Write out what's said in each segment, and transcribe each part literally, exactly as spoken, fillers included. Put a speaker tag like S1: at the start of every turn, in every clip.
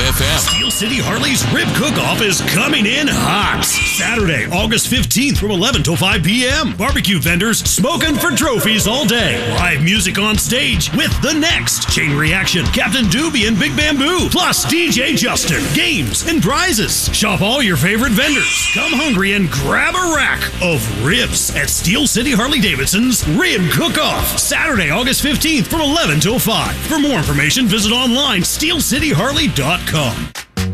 S1: F M.
S2: Steel City Harley's Rib Cook-Off is coming in hot. Saturday, August fifteenth from eleven till five p.m. Barbecue vendors smoking for trophies all day. Live music on stage with The Next, Chain Reaction, Captain Doobie, and Big Bamboo. Plus D J Justin, games, and prizes. Shop all your favorite vendors. Come hungry and grab a rack of ribs at Steel City Harley-Davidson's Rib Cook-Off. Saturday, August fifteenth from eleven till five. For more information, visit online steel city harley dot com.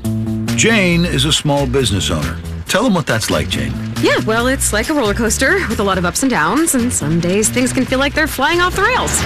S3: Jane is a small business owner. Tell them what that's like, Jane.
S4: Yeah, well, it's like a roller coaster with a lot of ups and downs, and some days things can feel like they're flying off the rails.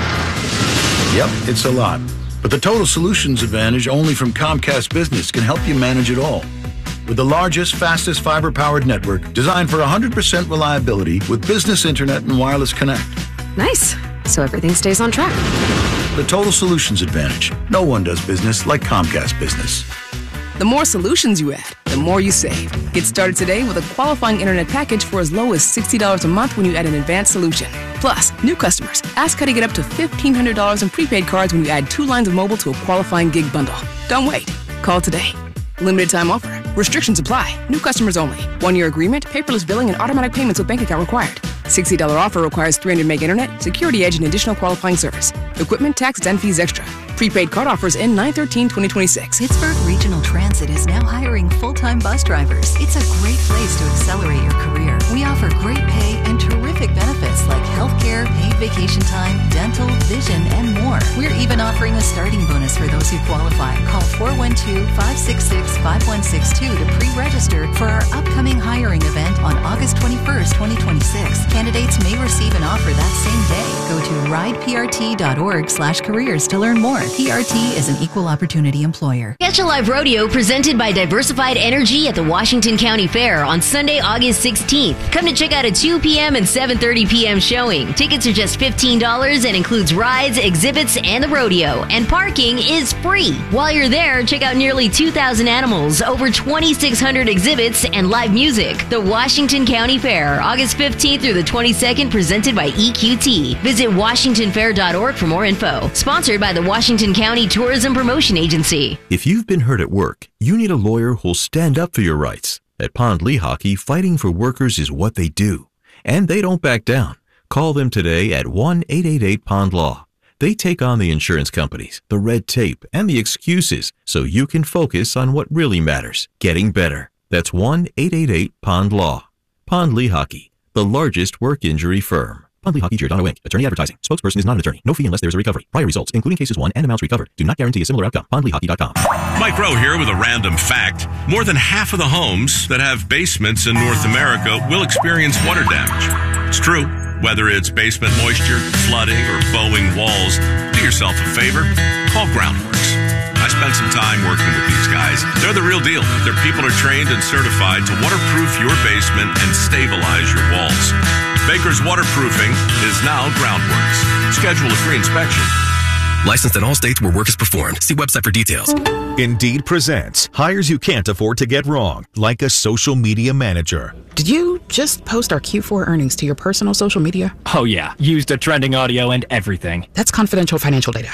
S3: Yep, it's a lot. But the Total Solutions Advantage only from Comcast Business can help you manage it all. With the largest, fastest fiber-powered network designed for one hundred percent reliability with business internet and wireless connect.
S4: Nice. So everything stays on track.
S3: The Total Solutions Advantage. No one does business like Comcast Business.
S5: The more solutions you add, the more you save. Get started today with a qualifying internet package for as low as sixty dollars a month when you add an advanced solution. Plus, new customers, ask how to get up to fifteen hundred dollars in prepaid cards when you add two lines of mobile to a qualifying gig bundle. Don't wait. Call today. Limited time offer. Restrictions apply. New customers only. One-year agreement, paperless billing, and automatic payments with bank account required. sixty dollars offer requires three hundred meg internet, security edge, and additional qualifying service. Equipment, taxes, and fees extra. Prepaid card offers end nine thirteen twenty twenty-six.
S6: Pittsburgh Regional Transit is now hiring full-time bus drivers. It's a great place to accelerate your career. We offer great pay and terrific benefits like healthcare, paid vacation time, dental, vision, and more. We're even offering a starting bonus for those who qualify. Call four one two, five six six, five one six two to pre-register for our upcoming hiring event on August twenty-first, twenty twenty-six. Candidates may receive an offer that same day. Go to rideprt.org slash careers to learn more. P R T is an equal opportunity employer.
S7: Catch a live rodeo presented by Diversified Energy at the Washington County Fair on Sunday, August sixteenth. Come to check out a two p.m. and seven thirty p.m. showing. Tickets are just fifteen dollars and includes rides, exhibits, and the rodeo. And parking is free. While you're there, check out nearly two thousand animals, over twenty-six hundred exhibits, and live music. The Washington County Fair, August fifteenth through the twenty-second, presented by E Q T. Visit washington fair dot org for more info. Sponsored by the Washington County Tourism Promotion Agency.
S8: If you've been hurt at work, you need a lawyer who'll stand up for your rights. At Pond Lehocky, fighting for workers is what they do. And they don't back down. Call them today at one eight eight eight pond law. They take on the insurance companies, the red tape, and the excuses so you can focus on what really matters, getting better. That's one eight eight eight pond law. Pond Lehocky, the largest work injury firm. Pond Lehocky, Giordano Incorporated. Attorney advertising. Spokesperson is not an attorney. No fee unless there is a recovery. Prior results, including cases won and amounts recovered, do not guarantee a similar outcome. pond lehocky dot com.
S9: Mike Rowe here with a random fact. More than half of the homes that have basements in North America will experience water damage. It's true. Whether it's basement moisture, flooding, or bowing walls, do yourself a favor. Call Groundworks. I spent some time working with these guys. They're the real deal. Their people are trained and certified to waterproof your basement and stabilize your walls. Baker's Waterproofing is now Groundworks. Schedule a free inspection.
S10: Licensed in all states where work is performed. See website for details.
S11: Indeed presents hires you can't afford to get wrong, like a social media manager.
S12: Did you just post our Q four earnings to your personal social media?
S13: Oh yeah, used a trending audio and everything.
S12: That's confidential financial data.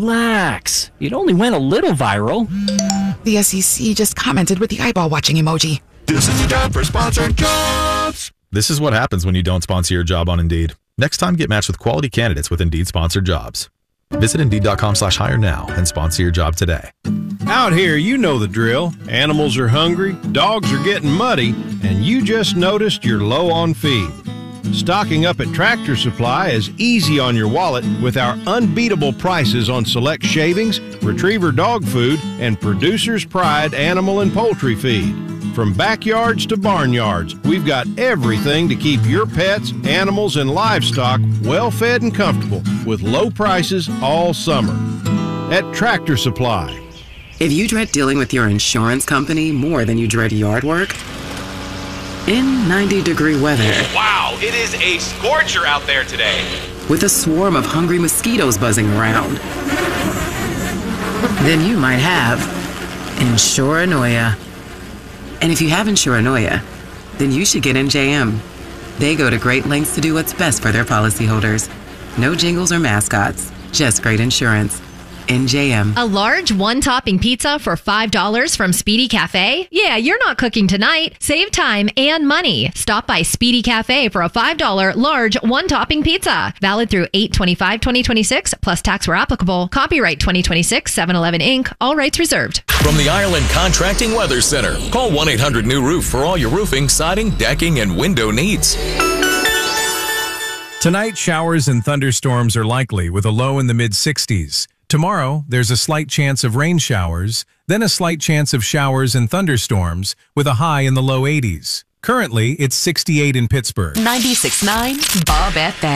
S13: Relax. It only went a little viral.
S12: The S E C just commented with the eyeball watching emoji.
S11: This is the job for sponsored jobs. This is what happens when you don't sponsor your job on Indeed. Next time, get matched with quality candidates with Indeed sponsored jobs. Visit Indeed.com slash hire now and sponsor your job today.
S14: Out here, you know the drill. Animals are hungry, dogs are getting muddy, and you just noticed you're low on feed. Stocking up at Tractor Supply is easy on your wallet with our unbeatable prices on select shavings, retriever dog food, and Producer's Pride animal and poultry feed. From backyards to barnyards, we've got everything to keep your pets, animals, and livestock well-fed and comfortable with low prices all summer. At Tractor Supply.
S15: If you dread dealing with your insurance company more than you dread yard work, in ninety degree weather.
S16: Wow, it is a scorcher out there today.
S15: With a swarm of hungry mosquitoes buzzing around, then you might have Insuranoia. And if you have Insuranoia, then you should get N J M. They go to great lengths to do what's best for their policyholders. No jingles or mascots, just great insurance. N J M.
S1: A large one-topping pizza for five dollars from Speedy Cafe? Yeah, you're not cooking tonight. Save time and money. Stop by Speedy Cafe for a five dollars large one-topping pizza. Valid through eight twenty-five twenty twenty-six, plus tax where applicable. Copyright twenty twenty-six, seven eleven Incorporated. All rights reserved.
S17: From the Ireland Contracting Weather Center. Call one eight hundred new roof for all your roofing, siding, decking, and window needs.
S18: Tonight, showers and thunderstorms are likely with a low in the mid sixties. Tomorrow, there's a slight chance of rain showers, then a slight chance of showers and thunderstorms with a high in the low eighties. Currently, it's sixty-eight in Pittsburgh.
S6: ninety-six point nine Bob F M.